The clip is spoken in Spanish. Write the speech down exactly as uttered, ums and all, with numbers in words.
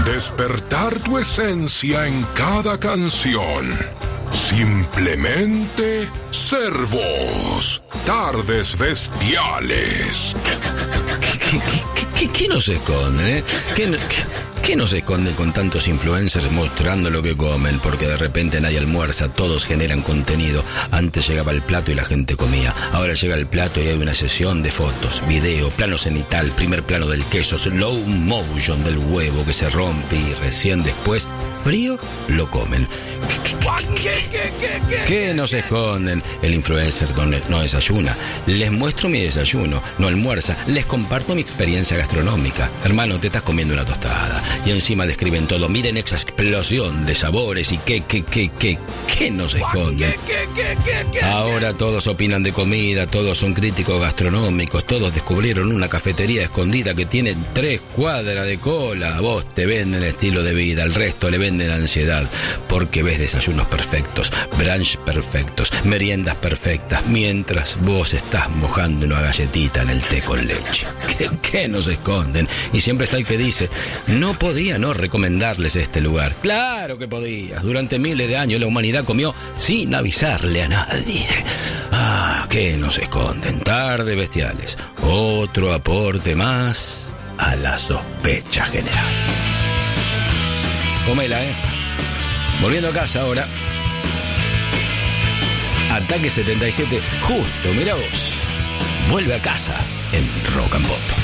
Despertar tu esencia en cada canción. Simplemente ser vos. Tardes Bestiales. ¿Qué, qué, qué, qué nos esconden, eh? ¿Qué, qué, qué nos esconden con tantos influencers mostrando lo que comen? Porque de repente nadie almuerza, todos generan contenido. Antes llegaba el plato y la gente comía. Ahora llega el plato y hay una sesión de fotos, video, plano cenital, primer plano del queso, slow motion del huevo que se rompe y recién después, frío, lo comen. ¿Qué nos esconden? El influencer no desayuna. Les muestro mi desayuno, no almuerza. Les comparto mi experiencia gastronómica. Hermano, te estás comiendo una tostada. Y encima describen todo. Miren esa explosión de sabores y qué, qué, qué, qué, qué nos esconden. Ahora todos opinan de comida, todos son críticos gastronómicos, todos descubrieron una cafetería escondida que tiene tres cuadras de cola. A vos te venden estilo de vida, al resto le venden ansiedad, porque ves desayunos perfectos, brunch perfectos, meriendas perfectas, mientras vos estás mojando una galletita en el té con leche. ¿Qué, qué nos esconden? Y siempre está el que dice, no podía no recomendarles este lugar. Claro que podías. Durante miles de años la humanidad comió sin avisarle a nadie. Ah, ¿qué nos esconden? Tarde Bestiales. Otro aporte más a la sospecha general. Comela, ¿eh? Volviendo a casa ahora. Ataque setenta y siete, justo, mira vos. Vuelve a casa en Rock and Pop.